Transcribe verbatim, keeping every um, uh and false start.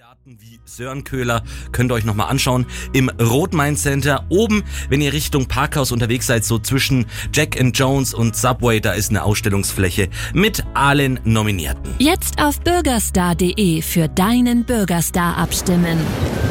Kandidaten wie Sören Köhler könnt ihr euch nochmal anschauen im Rot-Main Center. Oben, wenn ihr Richtung Parkhaus unterwegs seid, so zwischen Jack and Jones und Subway, da ist eine Ausstellungsfläche mit allen Nominierten. Jetzt auf bürgerstar punkt de für deinen Bürgerstar abstimmen.